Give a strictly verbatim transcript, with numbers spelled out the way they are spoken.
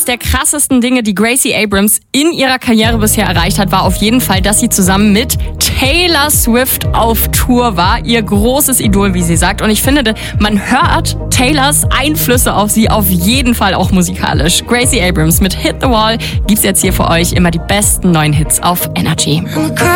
der krassesten Dinge, die Gracie Abrams in ihrer Karriere bisher erreicht hat, war auf jeden Fall, dass sie zusammen mit Taylor Swift auf Tour war. Ihr großes Idol, wie sie sagt. Und ich finde, man hört Taylors Einflüsse auf sie auf jeden Fall auch musikalisch. Gracie Abrams mit Hit the Wall gibt's jetzt hier für euch immer die besten neuen Hits auf Energy.